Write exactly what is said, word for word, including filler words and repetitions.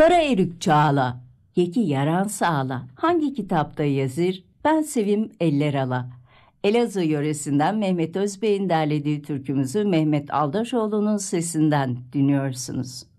Kara erik çağla, yeki yaran sağla. Hangi kitapta yazır? Ben sevim eller ala. Elazığ yöresinden Mehmet Özbey'in derlediği türkümüzü Mehmet Aldaşoğlu'nun sesinden dinliyorsunuz.